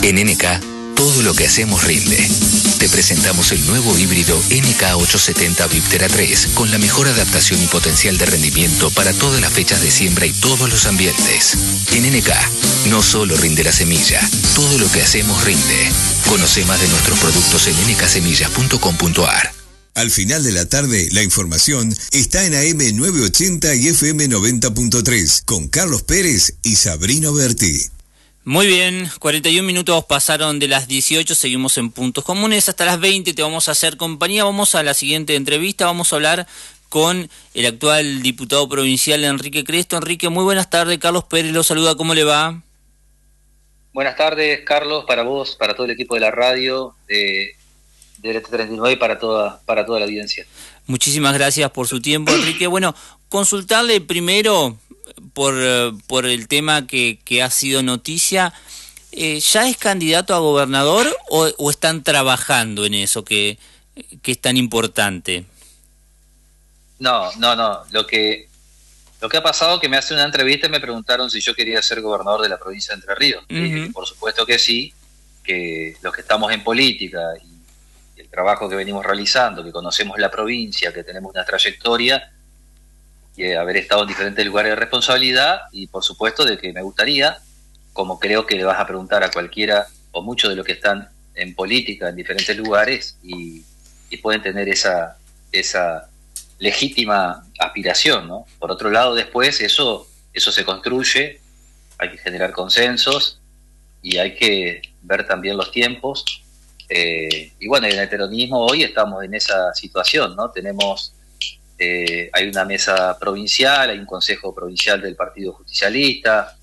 En NK, todo lo que hacemos rinde. Te presentamos el nuevo híbrido NK870 Viptera 3 con la mejor adaptación y potencial de rendimiento para todas las fechas de siembra y todos los ambientes. En NK, no solo rinde la semilla, todo lo que hacemos rinde. Conoce más de nuestros productos en nksemillas.com.ar. Al final de la tarde, la información está en AM 980 y FM 90.3 con Carlos Pérez y Sabrina Berti. Muy bien, 41 minutos pasaron de las 18, seguimos en Puntos Comunes, hasta las 20 te vamos a hacer compañía. Vamos a la siguiente entrevista, vamos a hablar con el actual diputado provincial Enrique Cresto. Enrique, muy buenas tardes, Carlos Pérez lo saluda, ¿cómo le va? Buenas tardes, Carlos, para vos, para todo el equipo de la radio, del ET39 y para toda la audiencia. Muchísimas gracias por su tiempo, Enrique. Bueno, consultarle primero por el tema que ha sido noticia. ¿Ya es candidato a gobernador o están trabajando en eso que es tan importante? No. Lo que ha pasado es que me hace una entrevista y me preguntaron si yo quería ser gobernador de la provincia de Entre Ríos. Uh-huh. Dije que por supuesto que sí, que los que estamos en política y el trabajo que venimos realizando, que conocemos la provincia, que tenemos una trayectoria y haber estado en diferentes lugares de responsabilidad, y por supuesto de que me gustaría, como creo que le vas a preguntar a cualquiera o muchos de los que están en política en diferentes lugares y pueden tener esa legítima aspiración, ¿no? Por otro lado, después eso se construye, hay que generar consensos y hay que ver también los tiempos. Y bueno, en el peronismo hoy estamos en esa situación, ¿no? Hay una mesa provincial, hay un consejo provincial del Partido Justicialista,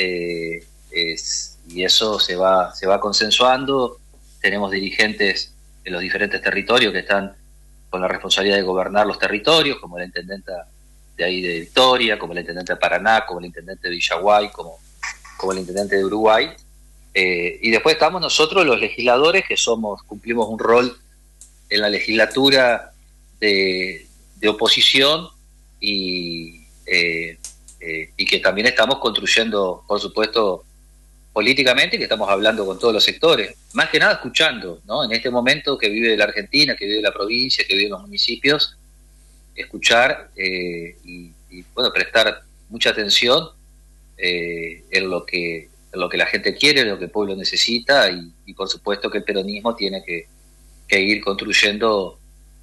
y eso se va consensuando. Tenemos dirigentes en los diferentes territorios que están con la responsabilidad de gobernar los territorios, como la intendenta de ahí de Victoria, como la intendente de Paraná, como la intendente de Villaguay, como la intendente de Uruguay. Y después estamos nosotros los legisladores que cumplimos un rol en la legislatura de oposición y que también estamos construyendo, por supuesto, políticamente, que estamos hablando con todos los sectores, más que nada escuchando, ¿no? En este momento que vive la Argentina, que vive la provincia, que vive los municipios, escuchar y bueno, prestar mucha atención en lo que la gente quiere, en lo que el pueblo necesita y por supuesto que el peronismo tiene que ir construyendo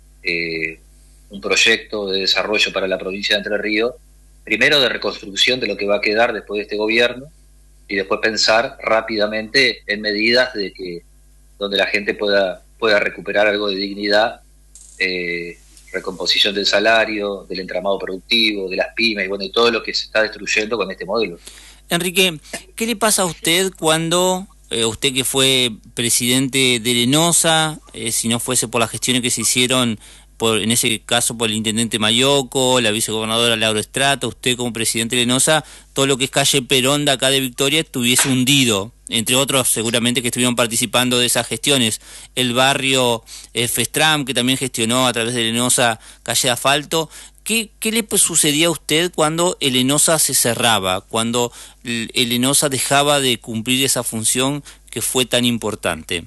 un proyecto de desarrollo para la provincia de Entre Ríos, primero de reconstrucción de lo que va a quedar después de este gobierno y después pensar rápidamente en medidas donde la gente pueda recuperar algo de dignidad, recomposición del salario, del entramado productivo, de las pymes y bueno, y todo lo que se está destruyendo con este modelo. Enrique, ¿qué le pasa a usted cuando usted que fue presidente de Lenosa, si no fuese por las gestiones que se hicieron en ese caso por el intendente Mayoco, la vicegobernadora Laura Estrata, usted como presidente de Lenosa, todo lo que es calle Perón de acá de Victoria estuviese hundido, entre otros seguramente que estuvieron participando de esas gestiones, el barrio Festram, que también gestionó a través de Lenosa calle de asfalto. ¿Qué le sucedía a usted cuando el Lenosa se cerraba, cuando el Lenosa dejaba de cumplir esa función que fue tan importante?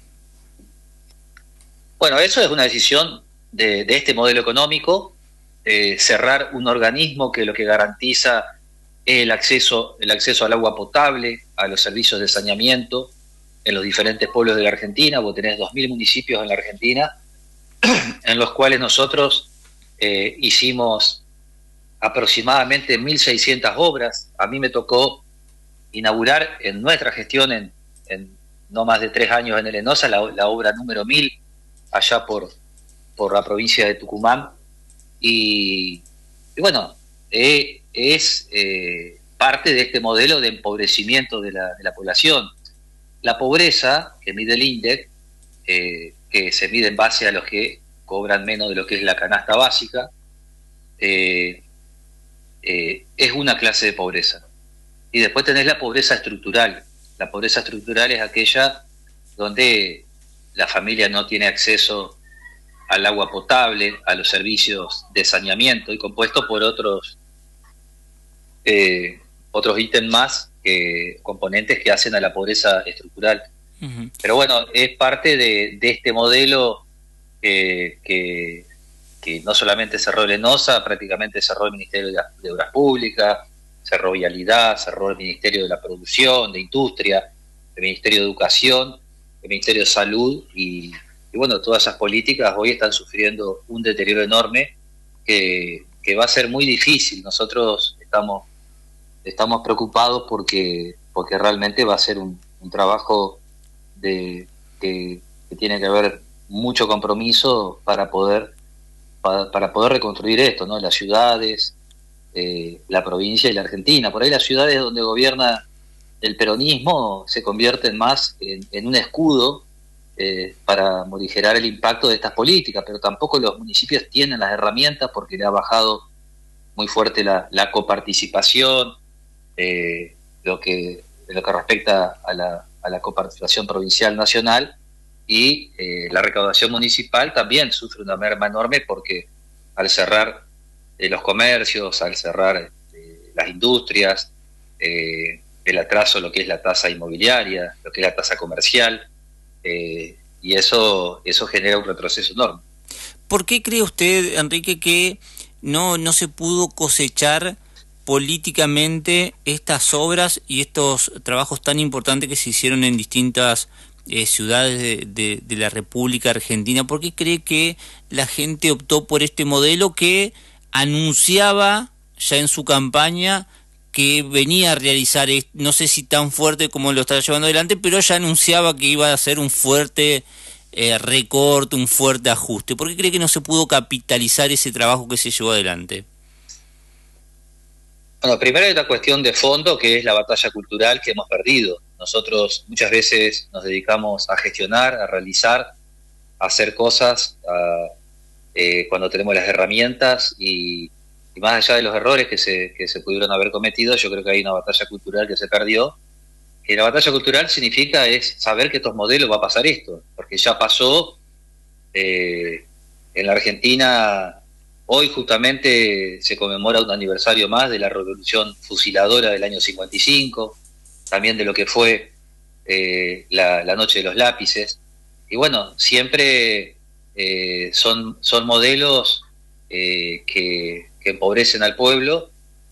Bueno, eso es una decisión de este modelo económico, cerrar un organismo que lo que garantiza es el acceso al agua potable, a los servicios de saneamiento en los diferentes pueblos de la Argentina. Vos tenés 2.000 municipios en la Argentina, en los cuales nosotros hicimos aproximadamente 1.600 obras. A mí me tocó inaugurar en nuestra gestión, en no más de 3 años en el Lenosa, la obra número 1000, allá por la provincia de Tucumán, y bueno, es parte de este modelo de empobrecimiento de la población. La pobreza que mide el INDEC, que se mide en base a los que cobran menos de lo que es la canasta básica, es una clase de pobreza. Y después tenés la pobreza estructural. La pobreza estructural es aquella donde la familia no tiene acceso al agua potable, a los servicios de saneamiento, y compuesto por otros ítems más, componentes que hacen a la pobreza estructural. Pero bueno, es parte de este modelo que no solamente cerró Lenosa, prácticamente cerró el Ministerio de Obras Públicas, cerró Vialidad, cerró el Ministerio de la Producción, de Industria, el Ministerio de Educación, el Ministerio de Salud, y bueno, todas esas políticas hoy están sufriendo un deterioro enorme que va a ser muy difícil. Nosotros estamos preocupados porque realmente va a ser un trabajo que tiene que haber mucho compromiso para poder reconstruir esto, ¿no? Las ciudades, la provincia y la Argentina. Por ahí las ciudades donde gobierna el peronismo se convierten más en un escudo para morigerar el impacto de estas políticas, pero tampoco los municipios tienen las herramientas porque le ha bajado muy fuerte la coparticipación, lo que respecta a la coparticipación provincial nacional, y la recaudación municipal también sufre una merma enorme porque al cerrar los comercios, al cerrar las industrias, el atraso lo que es la tasa inmobiliaria, lo que es la tasa comercial, y eso genera un retroceso enorme. ¿Por qué cree usted, Enrique, que no se pudo cosechar políticamente estas obras y estos trabajos tan importantes que se hicieron en distintas ciudades de la República Argentina? ¿Por qué cree que la gente optó por este modelo que anunciaba ya en su campaña que venía a realizar, no sé si tan fuerte como lo está llevando adelante, pero ya anunciaba que iba a hacer un fuerte recorte, un fuerte ajuste? ¿Por qué cree que no se pudo capitalizar ese trabajo que se llevó adelante? Bueno, primero hay una cuestión de fondo, que es la batalla cultural que hemos perdido. Nosotros muchas veces nos dedicamos a gestionar, a realizar, a hacer cosas cuando tenemos las herramientas, y más allá de los errores que se pudieron haber cometido, yo creo que hay una batalla cultural que se perdió. Que la batalla cultural significa es saber que estos modelos va a pasar esto, porque ya pasó en la Argentina. Hoy justamente se conmemora un aniversario más de la revolución fusiladora del año 55, también de lo que fue la noche de los lápices. Y bueno, siempre son modelos que empobrecen al pueblo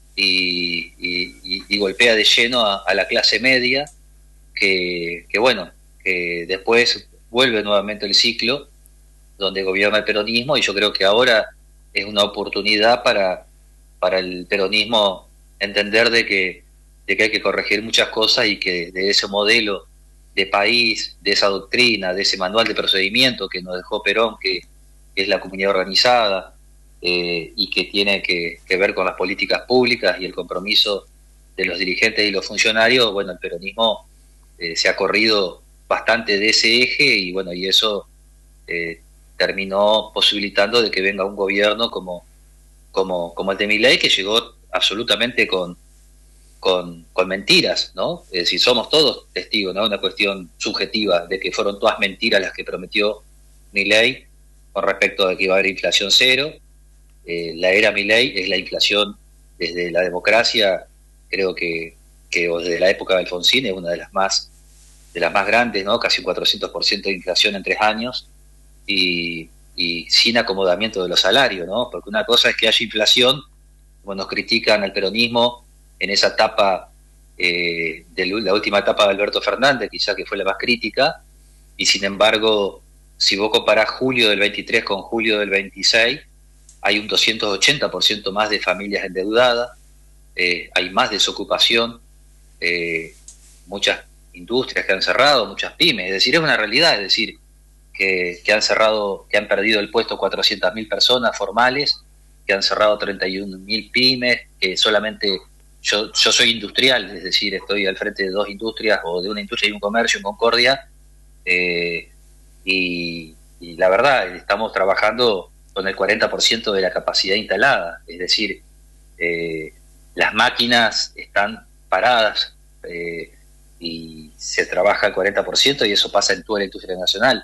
y golpea de lleno a la clase media, que después vuelve nuevamente el ciclo donde gobierna el peronismo, y yo creo que ahora es una oportunidad para el peronismo entender de que hay que corregir muchas cosas, y que de ese modelo de país, de esa doctrina, de ese manual de procedimiento que nos dejó Perón, que es la comunidad organizada, y que tiene que ver con las políticas públicas y el compromiso de los dirigentes y los funcionarios, bueno, el peronismo se ha corrido bastante de ese eje, y bueno, y eso terminó posibilitando de que venga un gobierno como el de Milei, que llegó absolutamente con mentiras, ¿no? Es decir, somos todos testigos, ¿no? Una cuestión subjetiva de que fueron todas mentiras las que prometió Milei con respecto a que iba a haber inflación cero. La era Milei es la inflación desde la democracia, creo que desde la época de Alfonsín es una de las más grandes, ¿no? Casi un 400% de inflación en 3 años, y sin acomodamiento de los salarios, ¿no? Porque una cosa es que haya inflación, como nos critican al peronismo en esa etapa, la última etapa de Alberto Fernández, quizá que fue la más crítica, y sin embargo, si vos comparás julio del 23 con julio del 26, hay un 280% más de familias endeudadas, hay más desocupación, muchas industrias que han cerrado, muchas pymes, es decir, es una realidad, es decir, que han cerrado, que han perdido el puesto 400.000 personas formales, que han cerrado 31.000 pymes, que solamente yo soy industrial, es decir, estoy al frente de 2 industrias, o de una industria y un comercio en Concordia, y la verdad, estamos trabajando con el 40% de la capacidad instalada, es decir, las máquinas están paradas, y se trabaja el 40%, y eso pasa en toda la industria nacional.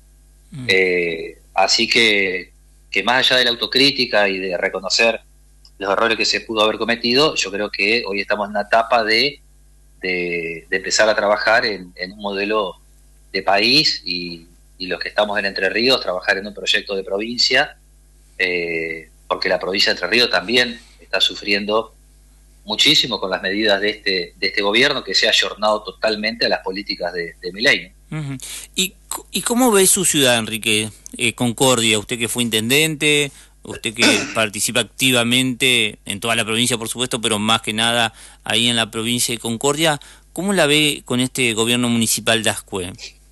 Así que más allá de la autocrítica y de reconocer los errores que se pudo haber cometido, yo creo que hoy estamos en una etapa de empezar a trabajar en un modelo país y los que estamos en Entre Ríos trabajar en un proyecto de provincia, porque la provincia de Entre Ríos también está sufriendo muchísimo con las medidas de este gobierno, que se ha ayornado totalmente a las políticas de Milei, ¿no? Uh-huh. ¿Y cómo ve su ciudad, Enrique? Concordia, usted que fue intendente, usted que participa activamente en toda la provincia, por supuesto, pero más que nada ahí en la provincia de Concordia, ¿cómo la ve con este gobierno municipal de Ascue?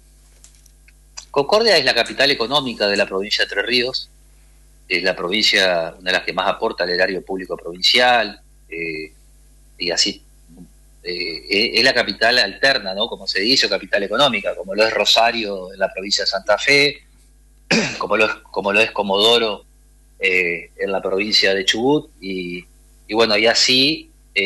Concordia es la capital económica de la provincia de Entre Ríos, es la provincia, una de las que más aporta al erario público provincial, y así es la capital alterna, ¿no? Como se dice, o capital económica, como lo es Rosario en la provincia de Santa Fe, como lo es Comodoro en la provincia de Chubut, y bueno, y así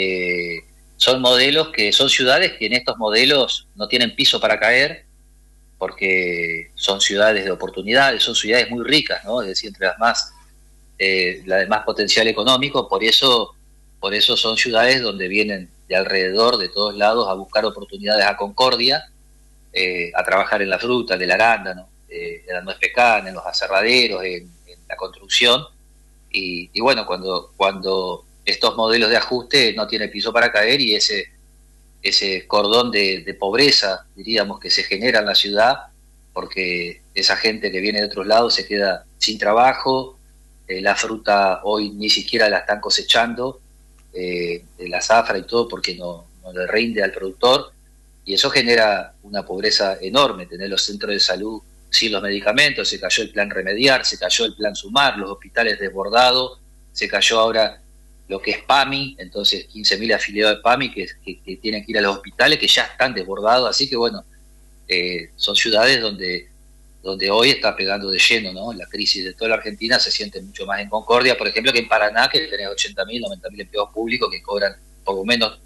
son modelos que son ciudades que en estos modelos no tienen piso para caer, porque son ciudades de oportunidades, son ciudades muy ricas, ¿no? Es decir, entre las más la de más potencial económico, por eso son ciudades donde vienen de alrededor, de todos lados, a buscar oportunidades a Concordia, a trabajar en la fruta, en el arándano, en la nuez pecana, en los aserraderos, en la construcción, y bueno, cuando estos modelos de ajuste no tienen piso para caer y ese cordón de pobreza, diríamos, que se genera en la ciudad, porque esa gente que viene de otros lados se queda sin trabajo, la fruta hoy ni siquiera la están cosechando, la zafra y todo, porque no le rinde al productor, y eso genera una pobreza enorme, tener los centros de salud sin los medicamentos, se cayó el plan Remediar, se cayó el plan Sumar, los hospitales desbordados, se cayó ahora lo que es PAMI, entonces 15.000 afiliados de PAMI que tienen que ir a los hospitales, que ya están desbordados, así que bueno, son ciudades donde hoy está pegando de lleno, ¿no? La crisis de toda la Argentina se siente mucho más en Concordia, por ejemplo, que en Paraná, que tenés 80.000, 90.000 empleados públicos que cobran, por lo menos,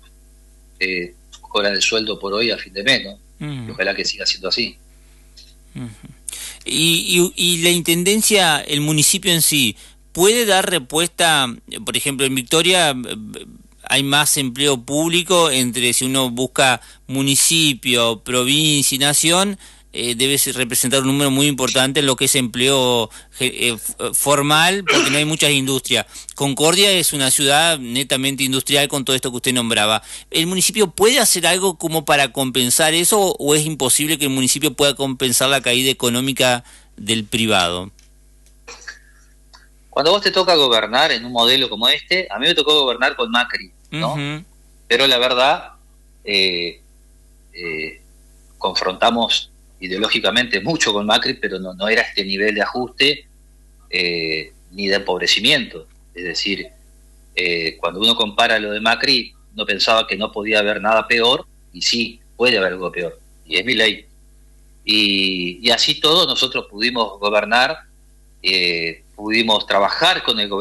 cobran el sueldo por hoy a fin de mes, ¿no? Y ojalá que siga siendo así. Y la intendencia, el municipio en sí, ¿puede dar respuesta? Por ejemplo, en Victoria hay más empleo público, entre si uno busca municipio, provincia y nación, debe representar un número muy importante en lo que es empleo formal, porque no hay muchas industrias. Concordia es una ciudad netamente industrial con todo esto que usted nombraba. ¿El municipio puede hacer algo como para compensar eso, o es imposible que el municipio pueda compensar la caída económica del privado? Cuando vos te toca gobernar en un modelo como este, a mí me tocó gobernar con Macri, ¿no? Uh-huh. Pero la verdad, confrontamos ideológicamente mucho con Macri, pero no era este nivel de ajuste ni de empobrecimiento. Es decir, cuando uno compara lo de Macri, no pensaba que no podía haber nada peor, y sí, puede haber algo peor, y es Milei. Y así todo nosotros pudimos gobernar, pudimos trabajar con el gobierno